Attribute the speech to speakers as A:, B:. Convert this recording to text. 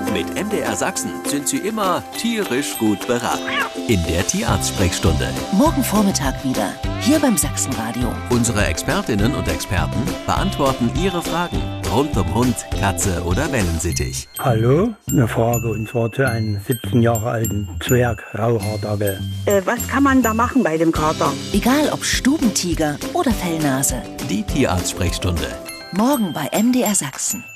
A: Mit MDR Sachsen sind Sie immer tierisch gut beraten. In der Tierarzt-Sprechstunde.
B: Morgen Vormittag wieder, hier beim Sachsenradio.
A: Unsere Expertinnen und Experten beantworten Ihre Fragen rund um Hund, Katze oder Wellensittich.
C: Hallo, eine Frage und zwar zu einem 17 Jahre alten Zwerg-Rauhaardackel.
D: Was kann man da machen bei dem Kater?
B: Egal ob Stubentiger oder Fellnase.
A: Die Tierarzt-Sprechstunde.
B: Morgen bei MDR Sachsen.